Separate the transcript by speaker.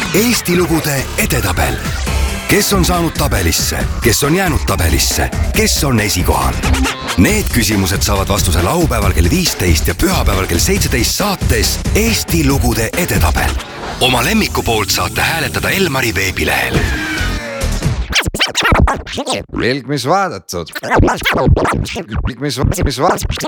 Speaker 1: Eesti lugude edetabel. Kes on saanud tabelisse, kes on jäänud tabelisse, kes on esikohal? Need küsimused saavad vastuse laupäeval kell 15 ja pühapäeval kell 17 saates Eesti lugude edetabel. Oma lemmiku poolt saate hääletada Elmari veebilehel.
Speaker 2: Vilk, mis vaadatud? Vilk, mis vaadatud?